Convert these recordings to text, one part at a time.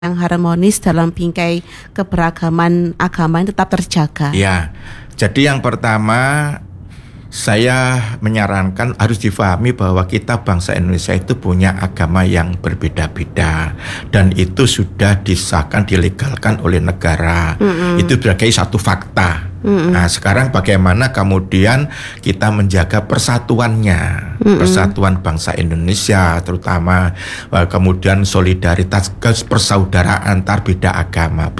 yang harmonis dalam bingkai keberagaman agama yang tetap terjaga. Ya, jadi yang pertama saya menyarankan harus difahami bahwa kita bangsa Indonesia itu punya agama yang berbeda-beda dan itu sudah disahkan, dilegalkan oleh negara. Itu sebagai satu fakta. Nah, sekarang bagaimana kemudian kita menjaga persatuannya, persatuan bangsa Indonesia, terutama kemudian solidaritas, persaudaraan antar beda agama,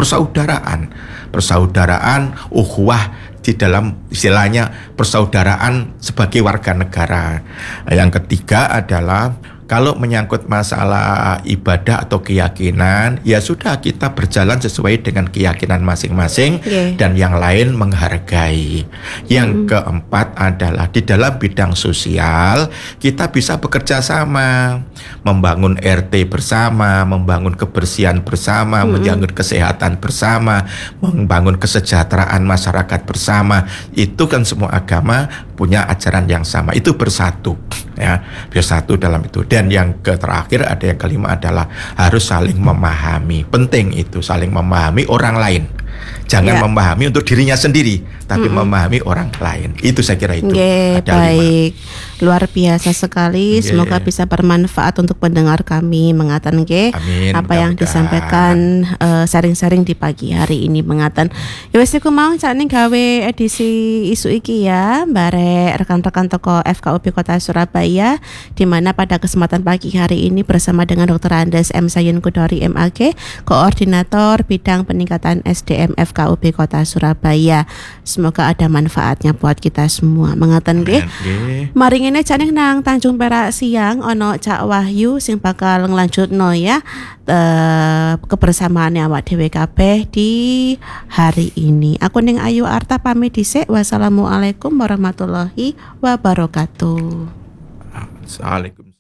persaudaraan, ukhuwah di dalam istilahnya persaudaraan sebagai warga negara. Yang ketiga adalah kalau menyangkut masalah ibadah atau keyakinan, ya sudah kita berjalan sesuai dengan keyakinan masing-masing dan yang lain menghargai. Yang keempat adalah di dalam bidang sosial kita bisa bekerja sama, membangun RT bersama, membangun kebersihan bersama, membangun kesehatan bersama, membangun kesejahteraan masyarakat bersama. Itu kan semua agama punya ajaran yang sama. Itu bersatu, ya, bersatu dalam itu. Dan yang terakhir ada yang kelima adalah harus saling memahami. Penting itu saling memahami orang lain. Jangan memahami untuk dirinya sendiri, tapi memahami orang lain. Itu saya kira itu. Baik, luar biasa sekali. Semoga bisa bermanfaat untuk pendengar kami. Mengatakan apa yang disampaikan sharing-sharing di pagi hari ini. Mengatakan ya wis iku mau sakne gawe edisi isu iki ya, barek rekan-rekan toko FKUP Kota Surabaya, di mana pada kesempatan pagi hari ini bersama dengan Dr. Andes M. Sayun Kudori MAG, Koordinator Bidang Peningkatan SDM FKUP Kota Surabaya. Semoga ada manfaatnya buat kita semua. Mengatakan mari ngene jane nang Tanjung Perak siang ono Cak Wahyu sing bakal nglanjutno ya kebersamaannya awak dhewe kabeh di hari ini. Aku ning Ayu Arta pamit dhisik. Wassalamualaikum warahmatullahi wabarakatuh. Assalamualaikum.